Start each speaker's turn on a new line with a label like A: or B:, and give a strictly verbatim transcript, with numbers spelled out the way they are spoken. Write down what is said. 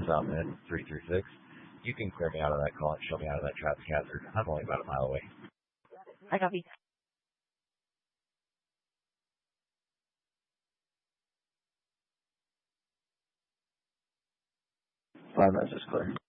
A: South End, three three six. You can clear me out of that call and show me out of that traffic hazard. I'm only about a mile away.
B: I copy.
A: Five minutes is clear.